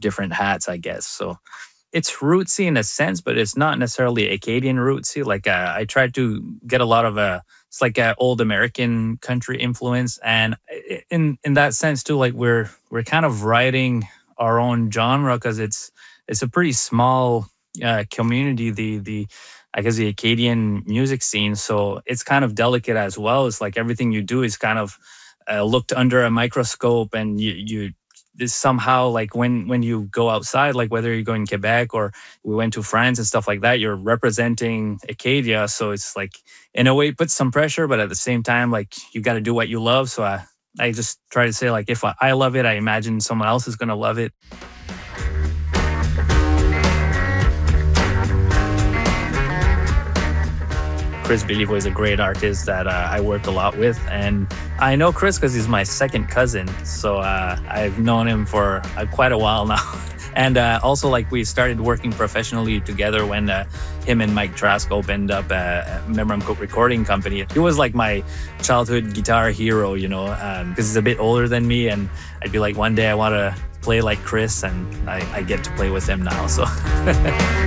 different hats, I guess. So it's rootsy in a sense, but it's not necessarily Acadian rootsy. Like I tried to get a lot of it's like a old American country influence, and in that sense too, like we're kind of writing our own genre because it's a pretty small community. The I guess the Acadian music scene, so it's kind of delicate as well. It's like everything you do is kind of looked under a microscope, and you this somehow like when you go outside, like whether you go in Quebec or we went to France and stuff like that, you're representing Acadia. So it's like in a way it puts some pressure, but at the same time, like you got to do what you love. So I just try to say like if I love it, I imagine someone else is gonna love it. Chris Béliveau is a great artist that I worked a lot with. And I know Chris because he's my second cousin. So I've known him for quite a while now. And also, like, we started working professionally together when him and Mike Trask opened up a Memory Cook recording company. He was like my childhood guitar hero, you know, because he's a bit older than me. And I'd be like, one day I want to play like Chris, and I get to play with him now. So